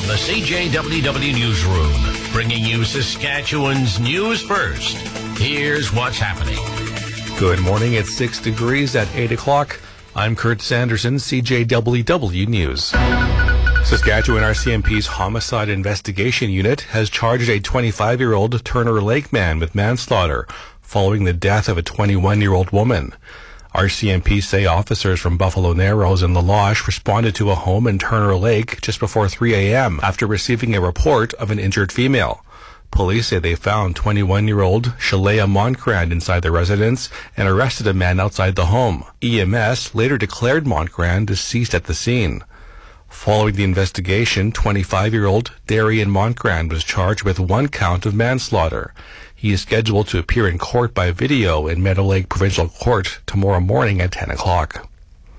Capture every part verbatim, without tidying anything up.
the C J W W Newsroom, bringing you Saskatchewan's news first. Here's what's happening. Good morning. It's six degrees at eight o'clock. I'm Kurt Sanderson, C J W W News. Saskatchewan R C M P's Homicide Investigation Unit has charged a twenty-five-year-old Turner Lake man with manslaughter following the death of a twenty-one-year-old woman. R C M P say officers from Buffalo Narrows and La Loche responded to a home in Turner Lake just before three a.m. after receiving a report of an injured female. Police say they found twenty-one-year-old Shalea Montgrand inside the residence and arrested a man outside the home. E M S later declared Montgrand deceased at the scene. Following the investigation, twenty-five-year-old Darian Montgrand was charged with one count of manslaughter. He is scheduled to appear in court by video in Meadow Lake Provincial Court tomorrow morning at ten o'clock.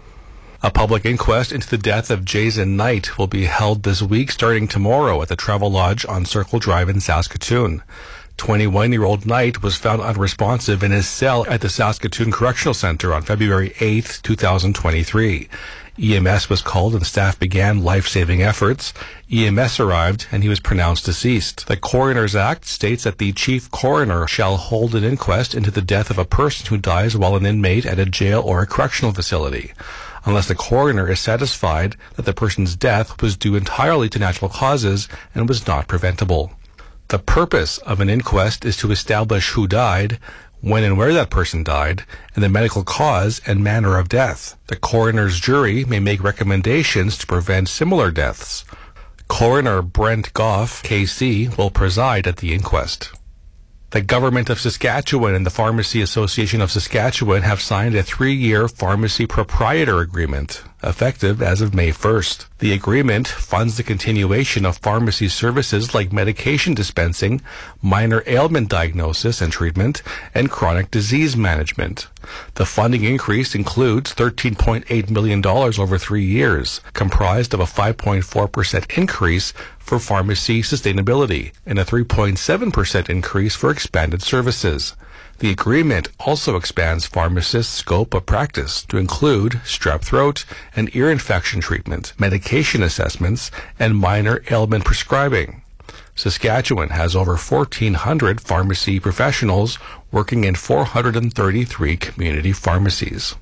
A public inquest into the death of Jason Knight will be held this week starting tomorrow at the Travel Lodge on Circle Drive in Saskatoon. twenty-one-year-old Knight was found unresponsive in his cell at the Saskatoon Correctional Centre on February eighth, twenty twenty-three. E M S was called and staff began life-saving efforts. E M S arrived and he was pronounced deceased. The Coroner's Act states that the chief coroner shall hold an inquest into the death of a person who dies while an inmate at a jail or a correctional facility, unless the coroner is satisfied that the person's death was due entirely to natural causes and was not preventable. The purpose of an inquest is to establish who died, when and where that person died, and the medical cause and manner of death. The coroner's jury may make recommendations to prevent similar deaths. Coroner Brent Goff, K C, will preside at the inquest. The Government of Saskatchewan and the Pharmacy Association of Saskatchewan have signed a three-year pharmacy proprietor agreement, effective as of May first. The agreement funds the continuation of pharmacy services like medication dispensing, minor ailment diagnosis and treatment, and chronic disease management. The funding increase includes thirteen point eight million dollars over three years, comprised of a five point four percent increase for pharmacy sustainability and a three point seven percent increase for expanded services. The agreement also expands pharmacists' scope of practice to include strep throat and ear infection treatment, medication assessments, and minor ailment prescribing. Saskatchewan has over fourteen hundred pharmacy professionals working in four hundred thirty-three community pharmacies.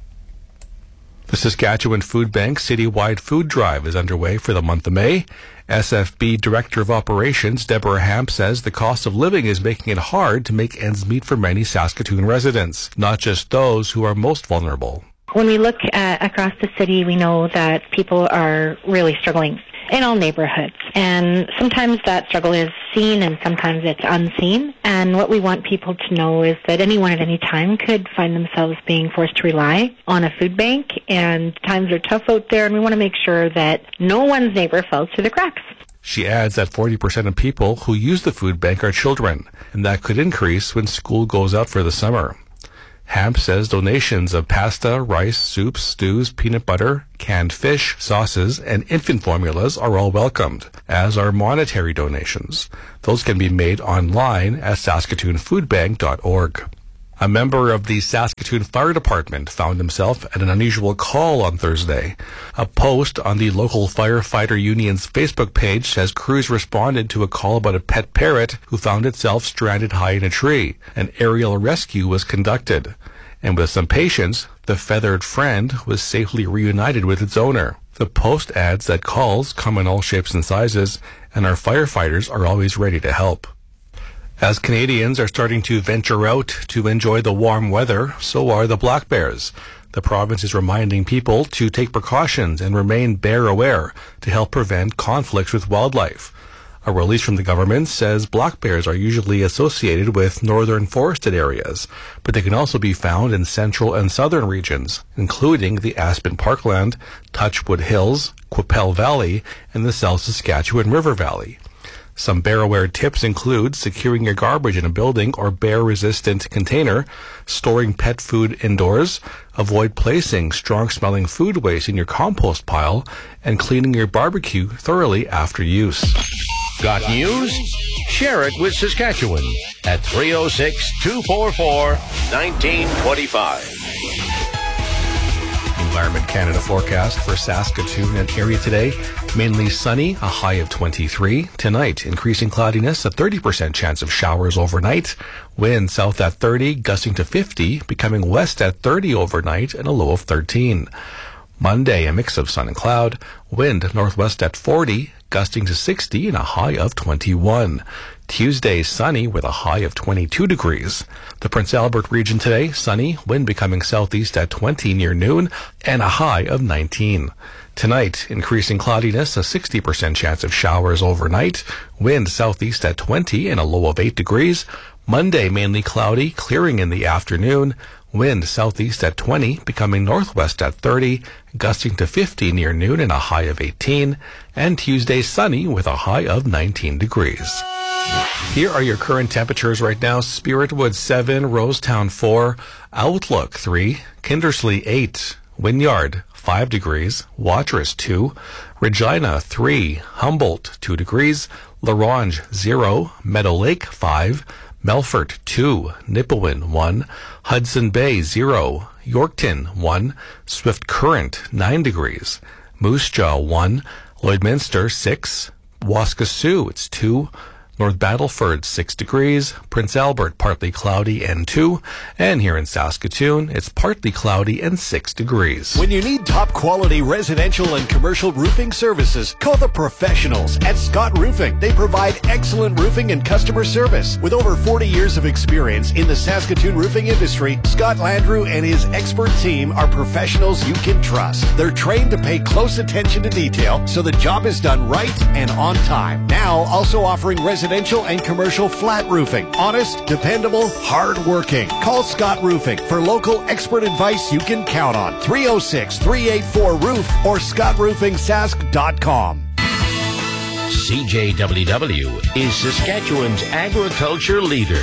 The Saskatchewan Food Bank citywide food drive is underway for the month of May. S F B Director of Operations Deborah Hamp says the cost of living is making it hard to make ends meet for many Saskatoon residents, not just those who are most vulnerable. When we look at, across the city, we know that people are really struggling in all neighborhoods. And sometimes that struggle is seen and sometimes it's unseen. And what we want people to know is that anyone at any time could find themselves being forced to rely on a food bank. And times are tough out there, and we want to make sure that no one's neighbor falls through the cracks. She adds that forty percent of people who use the food bank are children, and that could increase when school goes out for the summer. Hamp says donations of pasta, rice, soups, stews, peanut butter, canned fish, sauces, and infant formulas are all welcomed, as are monetary donations. Those can be made online at saskatoon food bank dot org. A member of the Saskatoon Fire Department found himself at an unusual call on Thursday. A post on the local firefighter union's Facebook page says crews responded to a call about a pet parrot who found itself stranded high in a tree. An aerial rescue was conducted, and with some patience, the feathered friend was safely reunited with its owner. The post adds that calls come in all shapes and sizes, and our firefighters are always ready to help. As Canadians are starting to venture out to enjoy the warm weather, so are the black bears. The province is reminding people to take precautions and remain bear aware to help prevent conflicts with wildlife. A release from the government says black bears are usually associated with northern forested areas, but they can also be found in central and southern regions, including the Aspen Parkland, Touchwood Hills, Qu'Appelle Valley, and the South Saskatchewan River Valley. Some bear-aware tips include securing your garbage in a building or bear-resistant container, storing pet food indoors, avoid placing strong-smelling food waste in your compost pile, and cleaning your barbecue thoroughly after use. Got news? Share it with Saskatchewan at three oh six, two four four, one nine two five. Environment Canada forecast for Saskatoon and area today. Mainly sunny, a high of twenty-three. Tonight, increasing cloudiness, a thirty percent chance of showers overnight. Wind south at thirty, gusting to fifty, becoming west at thirty overnight and a low of thirteen. Monday, a mix of sun and cloud. Wind northwest at forty, gusting to sixty and a high of twenty-one. Tuesday, sunny with a high of twenty-two degrees. The Prince Albert region today, sunny, wind becoming southeast at twenty near noon, and a high of nineteen. Tonight, increasing cloudiness, a sixty percent chance of showers overnight. Wind southeast at twenty and a low of eight degrees. Monday, mainly cloudy, clearing in the afternoon. Wind southeast at twenty, becoming northwest at thirty, gusting to fifty near noon and a high of eighteen. And Tuesday, sunny with a high of nineteen degrees. Here are your current temperatures right now. Spiritwood seven, Rosetown four, Outlook three, Kindersley eight, Wynyard five degrees, Watrous two, Regina three, Humboldt two degrees, La Ronge zero, Meadow Lake five, Melfort two, Nipawin one, Hudson Bay zero, Yorkton one, Swift Current nine degrees, Moose Jaw one, Lloydminster six, Waskesiu it's two, North Battleford six degrees, Prince Albert partly cloudy and two, and here in Saskatoon it's partly cloudy and six degrees. When you need top quality residential and commercial roofing services, call the professionals at Scott Roofing. They provide excellent roofing and customer service. With over forty years of experience in the Saskatoon roofing industry, Scott Landrew and his expert team are professionals you can trust. They're trained to pay close attention to detail so the job is done right and on time. Now also offering residential Residential and commercial flat roofing. Honest, dependable, hard-working. Call Scott Roofing for local expert advice you can count on. three oh six, three eight four, roof or scott roofing sask dot com. C J W W is Saskatchewan's agriculture leader.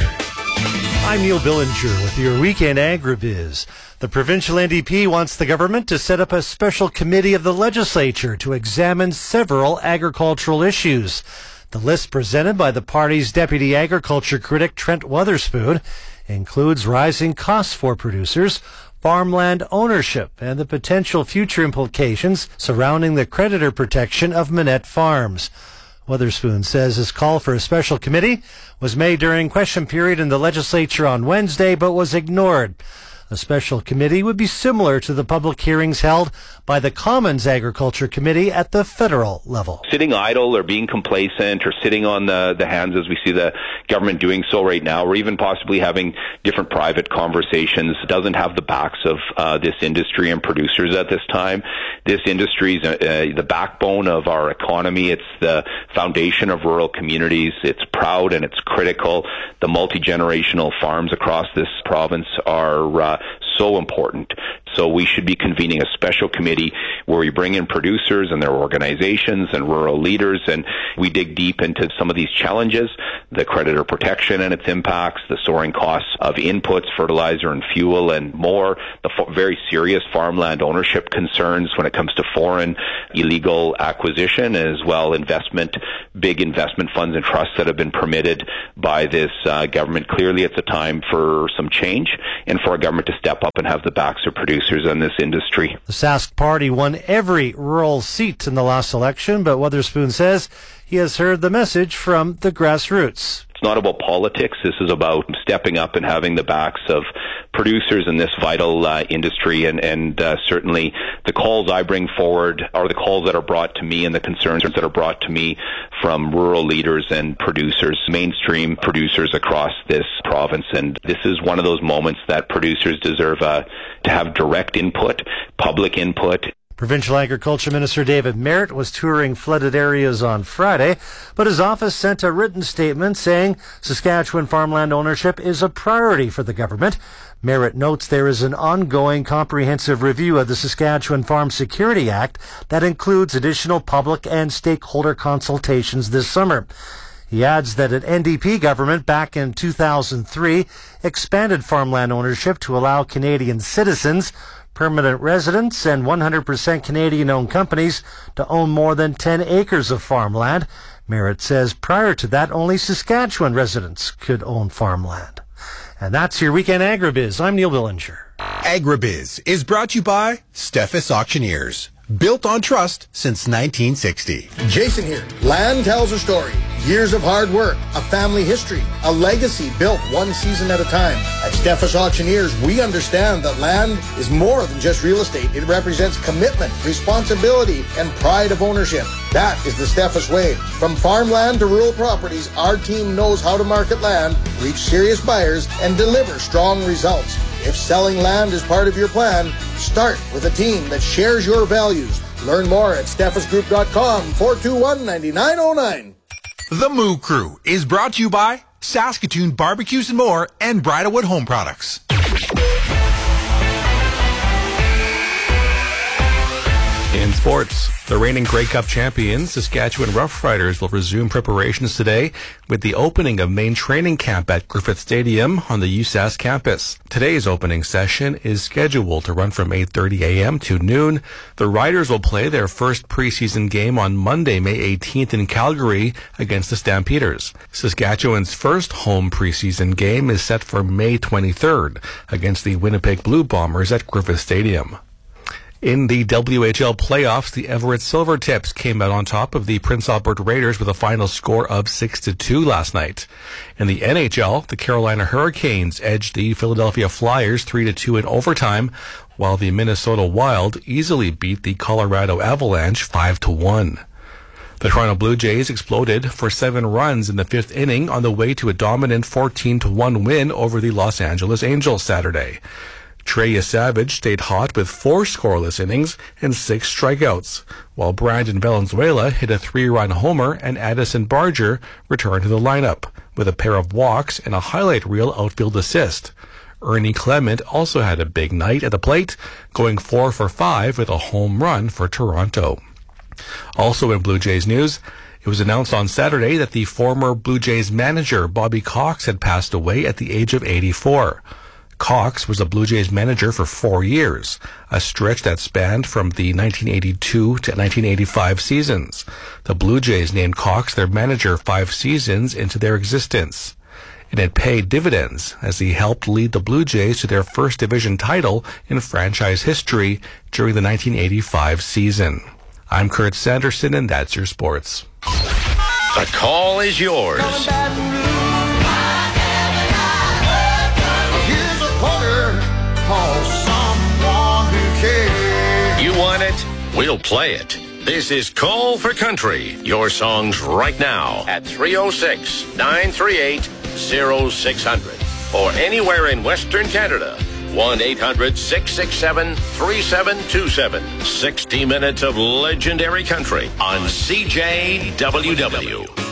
I'm Neil Billinger with your Weekend Agribiz. The provincial N D P wants the government to set up a special committee of the legislature to examine several agricultural issues. The list presented by the party's deputy agriculture critic Trent Wotherspoon includes rising costs for producers, farmland ownership, and the potential future implications surrounding the creditor protection of Minette Farms. Wotherspoon says his call for a special committee was made during question period in the legislature on Wednesday, but was ignored. A special committee would be similar to the public hearings held by the Commons Agriculture Committee at the federal level. Sitting idle or being complacent or sitting on the, the hands as we see the government doing so right now, or even possibly having different private conversations, doesn't have the backs of uh, this industry and producers at this time. This industry is uh, the backbone of our economy. It's the foundation of rural communities. It's proud and it's critical. The multi-generational farms across this province are uh, so important. So we should be convening a special committee where we bring in producers and their organizations and rural leaders, and we dig deep into some of these challenges, the creditor protection and its impacts, the soaring costs of inputs, fertilizer and fuel, and more, the fo- very serious farmland ownership concerns when it comes to foreign illegal acquisition, as well investment, big investment funds and trusts that have been permitted by this uh, government. Clearly it's a time for some change and for our government to step up and have the backs of producers in this industry. The Sask party won every rural seat in the last election, but Wotherspoon says he has heard the message from the grassroots. It's not about politics. This is about stepping up and having the backs of producers in this vital uh, industry, and, and uh, certainly the calls I bring forward are the calls that are brought to me and the concerns that are brought to me from rural leaders and producers, mainstream producers across this province. And this is one of those moments that producers deserve uh, to have direct input, public input. Provincial Agriculture Minister David Merritt was touring flooded areas on Friday, but his office sent a written statement saying Saskatchewan farmland ownership is a priority for the government. Merritt notes there is an ongoing comprehensive review of the Saskatchewan Farm Security Act that includes additional public and stakeholder consultations this summer. He adds that an N D P government back in two thousand three expanded farmland ownership to allow Canadian citizens, permanent residents, and one hundred percent Canadian-owned companies to own more than ten acres of farmland. Merritt says prior to that, only Saskatchewan residents could own farmland. And that's your Weekend Agribiz. I'm Neil Billinger. Agribiz is brought to you by Steffes Auctioneers. Built on trust since nineteen sixty. Jason here. Land tells a story. Years of hard work, a family history, a legacy built one season at a time. At Steffes Auctioneers, we understand that land is more than just real estate. It represents commitment, responsibility, and pride of ownership. That is the Steffes way. From farmland to rural properties, our team knows how to market land, reach serious buyers, and deliver strong results. If selling land is part of your plan, start with a team that shares your values. Learn more at steffes group dot com, four two one, nine nine zero nine. The Moo Crew is brought to you by Saskatoon Barbecues and More and Bridalwood Home Products. In sports, the reigning Grey Cup champions, Saskatchewan Roughriders, will resume preparations today with the opening of main training camp at Griffith Stadium on the U S A S campus. Today's opening session is scheduled to run from eight thirty a.m. to noon. The Riders will play their first preseason game on Monday, May eighteenth in Calgary against the Stampeders. Saskatchewan's first home preseason game is set for May twenty-third against the Winnipeg Blue Bombers at Griffith Stadium. In the W H L playoffs, the Everett Silvertips came out on top of the Prince Albert Raiders with a final score of six to two last night. In the N H L, the Carolina Hurricanes edged the Philadelphia Flyers three to two in overtime, while the Minnesota Wild easily beat the Colorado Avalanche five to one. The Toronto Blue Jays exploded for seven runs in the fifth inning on the way to a dominant fourteen to one win over the Los Angeles Angels Saturday. Trey Yesavage stayed hot with four scoreless innings and six strikeouts, while Brandon Valenzuela hit a three-run homer and Addison Barger returned to the lineup with a pair of walks and a highlight reel outfield assist. Ernie Clement also had a big night at the plate, going four for five with a home run for Toronto. Also in Blue Jays news, it was announced on Saturday that the former Blue Jays manager Bobby Cox had passed away at the age of eighty-four. Cox was a Blue Jays manager for four years, a stretch that spanned from the nineteen eighty-two to nineteen eighty-five seasons. The Blue Jays named Cox their manager five seasons into their existence. It had paid dividends as he helped lead the Blue Jays to their first division title in franchise history during the nineteen eighty-five season. I'm Kurt Sanderson, and that's your sports. The call is yours. You want it? We'll play it. This is Call for Country. Your songs right now at three oh six, nine three eight, oh six hundred. Or anywhere in Western Canada. one eight hundred, six six seven, three seven two seven. sixty minutes of legendary country on C J W W.